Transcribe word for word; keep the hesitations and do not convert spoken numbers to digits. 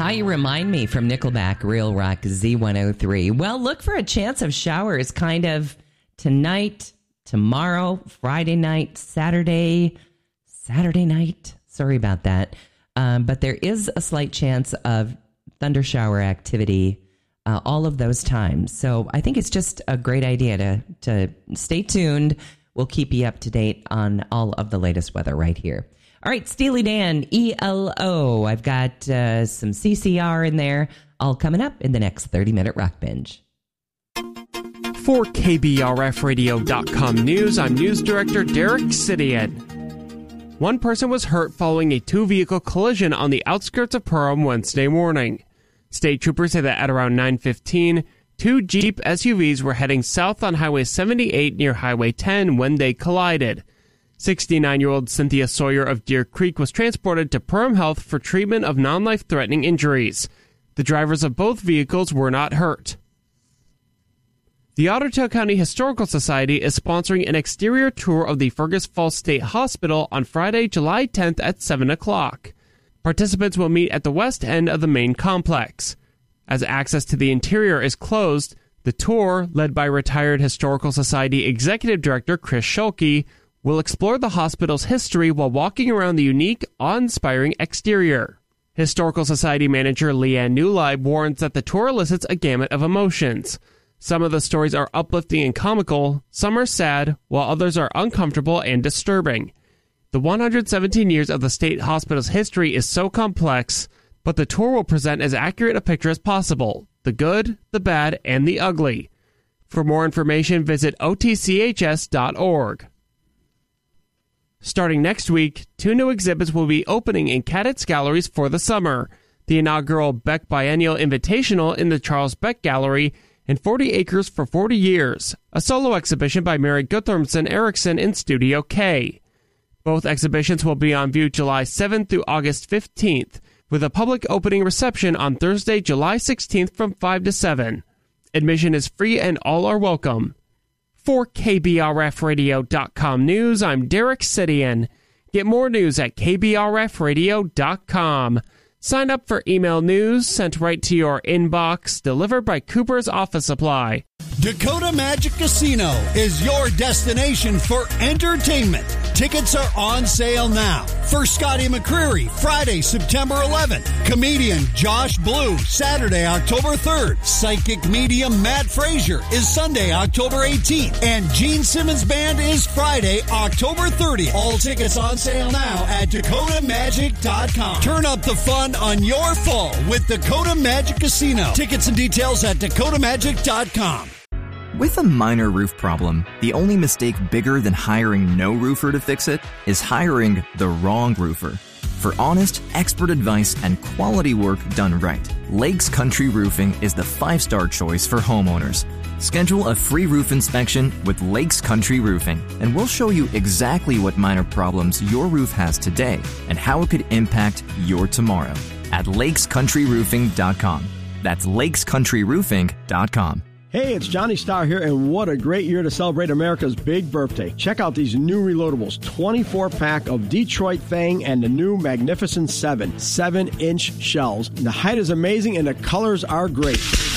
Now You Remind Me from Nickelback, Real Rock Z one oh three. Well, look for a chance of showers kind of tonight, tomorrow, Friday night, Saturday, Saturday night. Sorry about that. Um, but there is a slight chance of thunder shower activity uh, all of those times. So I think it's just a great idea to, to stay tuned. We'll keep you up to date on all of the latest weather right here. All right, Steely Dan, E L O. I've got uh, some C C R in there, all coming up in the next thirty-minute Rock Binge. For K B R F radio dot com News, I'm News Director Derek Sidian. One person was hurt following a two-vehicle collision on the outskirts of Perham Wednesday morning. State troopers say that at around nine fifteen, two Jeep S U Vs were heading south on Highway seventy-eight near Highway ten when they collided. sixty-nine-year-old Cynthia Sawyer of Deer Creek was transported to Perham Health for treatment of non-life-threatening injuries. The drivers of both vehicles were not hurt. The Ottertail County Historical Society is sponsoring an exterior tour of the Fergus Falls State Hospital on Friday, July tenth at seven o'clock. Participants will meet at the west end of the main complex. As access to the interior is closed, the tour, led by retired Historical Society Executive Director Chris Schulke, will explore the hospital's history while walking around the unique, awe-inspiring exterior. Historical Society manager Leanne Newleib warns that the tour elicits a gamut of emotions. Some of the stories are uplifting and comical, some are sad, while others are uncomfortable and disturbing. The one hundred seventeen years of the state hospital's history is so complex, but the tour will present as accurate a picture as possible, the good, the bad, and the ugly. For more information, visit O T C H S dot org. Starting next week, two new exhibits will be opening in Cadets Galleries for the summer. The inaugural Beck Biennial Invitational in the Charles Beck Gallery and forty acres for forty years, a solo exhibition by Mary Guttormson Erickson in Studio K. Both exhibitions will be on view July seventh through August fifteenth, with a public opening reception on Thursday, July sixteenth from five to seven. Admission is free and all are welcome. For K B R F radio dot com News, I'm Derek Sidian. Get more news at K B R F radio dot com. Sign up for email news sent right to your inbox, delivered by Cooper's Office Supply. Dakota Magic Casino is your destination for entertainment. Tickets are on sale now. For Scotty McCreery, Friday, September eleventh. Comedian Josh Blue, Saturday, October third. Psychic medium Matt Frazier is Sunday, October eighteenth. And Gene Simmons Band is Friday, October thirtieth. All tickets on sale now at Dakota Magic dot com. Turn up the fun on your fall with Dakota Magic Casino. Tickets and details at Dakota Magic dot com. With a minor roof problem, the only mistake bigger than hiring no roofer to fix it is hiring the wrong roofer. For honest, expert advice and quality work done right, Lakes Country Roofing is the five-star choice for homeowners. Schedule a free roof inspection with Lakes Country Roofing, and we'll show you exactly what minor problems your roof has today and how it could impact your tomorrow at lakes country roofing dot com. That's lakes country roofing dot com. Hey, it's Johnny Starr here, and what a great year to celebrate America's big birthday. Check out these new reloadables, twenty-four pack of Detroit Fang and the new Magnificent seven, seven inch shells. The height is amazing and the colors are great.